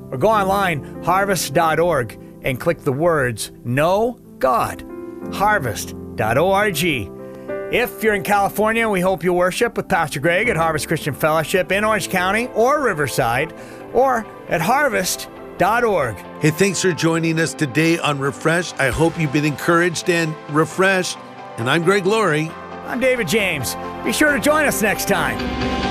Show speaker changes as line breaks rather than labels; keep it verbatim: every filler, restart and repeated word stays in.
or go online, harvest dot org, and click the words, Know God, harvest dot org. If you're in California, we hope you worship with Pastor Greg at Harvest Christian Fellowship in Orange County or Riverside, or at harvest dot org.
Hey, thanks for joining us today on Refreshed. I hope you've been encouraged and refreshed. And I'm Greg Laurie.
I'm David James. Be sure to join us next time.